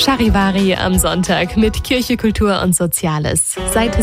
Charivari am Sonntag mit Kirche, Kultur und Soziales. Seit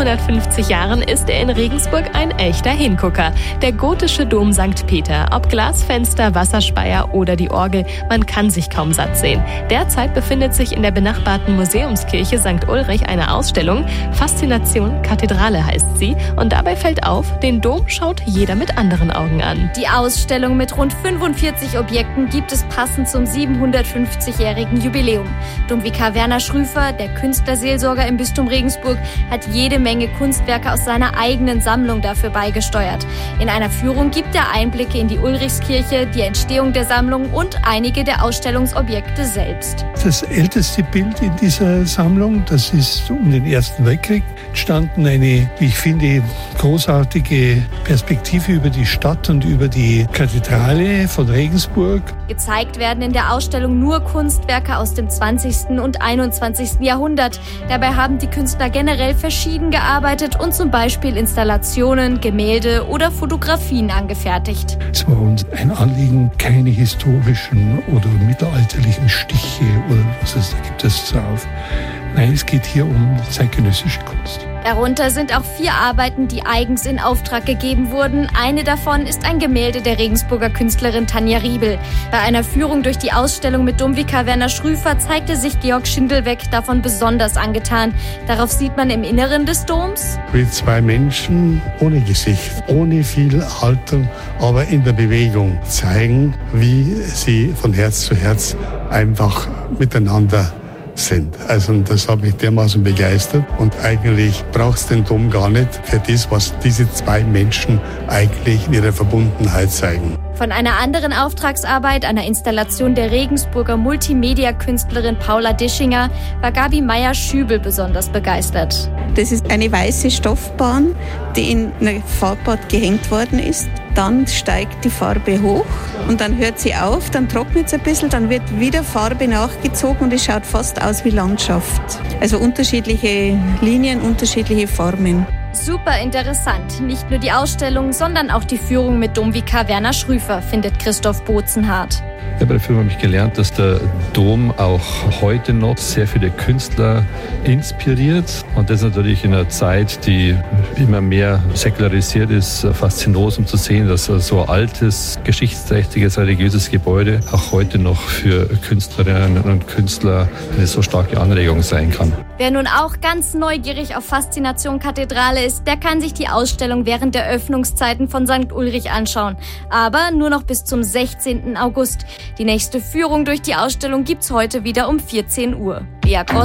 750 Jahren ist er in Regensburg ein echter Hingucker. Der gotische Dom St. Peter. Ob Glasfenster, Wasserspeier oder die Orgel, man kann sich kaum satt sehen. Derzeit befindet sich in der benachbarten Museumskirche St. Ulrich eine Ausstellung. Faszination Kathedrale heißt sie. Und dabei fällt auf, den Dom schaut jeder mit anderen Augen an. Die Ausstellung mit rund 45 Objekten gibt es passend zum 750-jährigen Jubiläum. Domvikar Werner Schrüfer, der Künstlerseelsorger im Bistum Regensburg, hat jede Menge Kunstwerke aus seiner eigenen Sammlung dafür beigesteuert. In einer Führung gibt er Einblicke in die Ulrichskirche, die Entstehung der Sammlung und einige der Ausstellungsobjekte selbst. Das älteste Bild in dieser Sammlung, das ist um den Ersten Weltkrieg entstanden. Eine, wie ich finde, großartige Perspektive über die Stadt und über die Kathedrale von Regensburg. Gezeigt werden in der Ausstellung nur Kunstwerke aus dem 20. und 21. Jahrhundert. Dabei haben die Künstler generell verschieden gearbeitet und zum Beispiel Installationen, Gemälde oder Fotografien angefertigt. Es war uns ein Anliegen, keine historischen oder mittelalterlichen Stiche oder was es da gibt es drauf. Nein, es geht hier um zeitgenössische Kunst. Darunter sind auch 4 Arbeiten, die eigens in Auftrag gegeben wurden. Eine davon ist ein Gemälde der Regensburger Künstlerin Tanja Riebel. Bei einer Führung durch die Ausstellung mit Domvikar Werner Schrüfer zeigte sich Georg Schindelweg davon besonders angetan. Darauf sieht man im Inneren des Doms wie 2 Menschen ohne Gesicht, ohne viel Haltung, aber in der Bewegung zeigen, wie sie von Herz zu Herz einfach miteinander sind. Also das hat mich dermaßen begeistert und eigentlich braucht es den Dom gar nicht für das, was diese 2 Menschen eigentlich in ihrer Verbundenheit zeigen. Von einer anderen Auftragsarbeit, einer Installation der Regensburger Multimedia-Künstlerin Paula Dischinger, war Gabi Meyer-Schübel besonders begeistert. Das ist eine weiße Stoffbahn, die in ein Farbbad gehängt worden ist. Dann steigt die Farbe hoch und dann hört sie auf, dann trocknet es ein bisschen, dann wird wieder Farbe nachgezogen und es schaut fast aus wie Landschaft. Also unterschiedliche Linien, unterschiedliche Formen. Super interessant. Nicht nur die Ausstellung, sondern auch die Führung mit Domvikar Werner Schrüfer, findet Christoph Bozenhardt. Ja, bei der Führung habe ich gelernt, dass der Dom auch heute noch sehr viele Künstler inspiriert. Und das natürlich in einer Zeit, die immer mehr säkularisiert ist, faszinierend, um zu sehen, dass so ein altes, geschichtsträchtiges, religiöses Gebäude auch heute noch für Künstlerinnen und Künstler eine so starke Anregung sein kann. Wer nun auch ganz neugierig auf Faszination Kathedrale ist, der kann sich die Ausstellung während der Öffnungszeiten von St. Ulrich anschauen. Aber nur noch bis zum 16. August. Die nächste Führung durch die Ausstellung gibt's heute wieder um 14 Uhr.